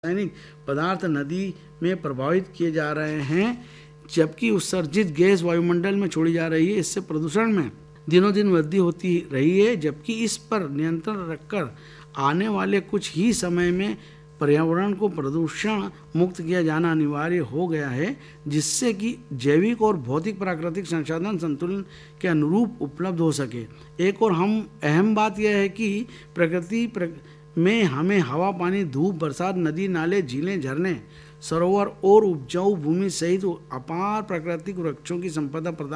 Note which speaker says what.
Speaker 1: रासायनिक पदार्थ नदी में प्रवाहित किए जा रहे हैं, जबकि उत्सर्जित गैस वायुमंडल में छोड़ी जा रही है। इससे प्रदूषण में दिनों दिन वृद्धि होती रही है, जबकि इस पर नियंत्रण रखकर आने वाले कुछ ही समय में पर्यावरण को प्रदूषण मुक्त किया जाना अनिवार्य हो गया है, जिससे कि जैविक और भौतिक प्राकृतिक संसाधन संतुलन के अनुरूप उपलब्ध हो सके। एक और अहम बात यह है कि प्रकृति में हमें हवा, पानी, धूप, बरसात, नदी, नाले, झीलें, झरने, सरोवर और उपजाऊ भूमि सहित अपार प्राकृतिक वृक्षों की संपदा प्रदान